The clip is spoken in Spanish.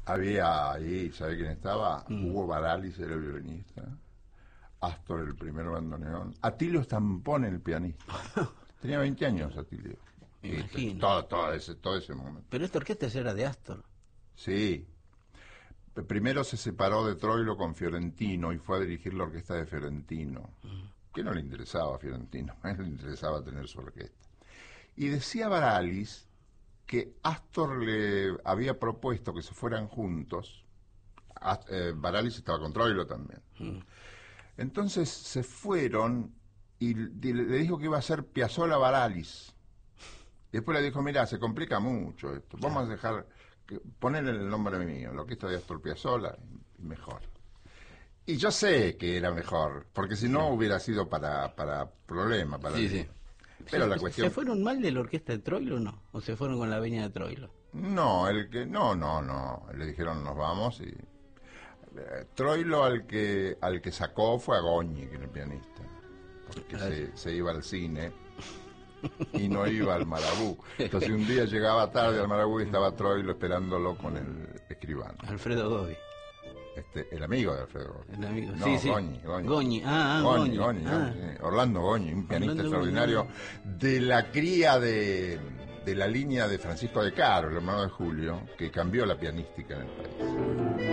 Había ahí, ¿sabe quién estaba? Hugo Baralis, era el violinista. Astor, el primer bandoneón. Atilio Stampone, el pianista. Tenía 20 años Atilio. Me imagino. Todo ese momento. Pero esta orquesta ya era de Astor. Sí. Primero se separó de Troilo con Fiorentino y fue a dirigir la orquesta de Fiorentino. Que no le interesaba a Fiorentino, a él le interesaba tener su orquesta. Y decía Baralis que Astor le había propuesto que se fueran juntos. Baralis estaba con Troilo también. Entonces se fueron y le dijo que iba a ser Piazzolla Baralis. Y después le dijo, mira, se complica mucho esto, vamos a dejar, ponerle el nombre mío, la orquesta de Astor Piazzolla, y mejor. Y yo sé que era mejor, porque si no hubiera sido para problemas. Sí. Pero la cuestión... ¿Se fueron mal de la orquesta de Troilo o no? ¿O se fueron con la venia de Troilo? No, le dijeron nos vamos y... Troilo al que sacó fue a Goñi, que era el pianista, porque se iba al cine y no iba al Marabú. Entonces un día llegaba tarde al Marabú y estaba Troilo esperándolo con el escribano. Alfredo Gobi. El amigo de Alfredo Gobi. El amigo, no, sí. Goñi. Goñi. Goñi. Orlando Goñi, un pianista extraordinario de la cría de la línea de Francisco de Caro, el hermano de Julio, que cambió la pianística en el país.